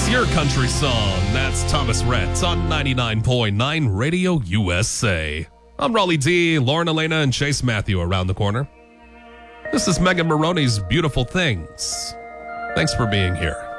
Your country song. That's Thomas Rhett on 99.9 Radio USA. I'm Raleigh D, Lauren Elena, and Chase Matthew around the corner. This is Megan Maroney's Beautiful Things. Thanks for being here.